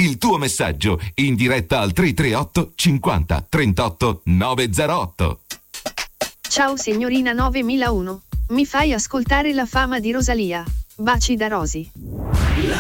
il tuo messaggio in diretta al 338 50 38 908. Ciao signorina 9001, mi fai ascoltare la fama di Rosalia. Baci da Rosy.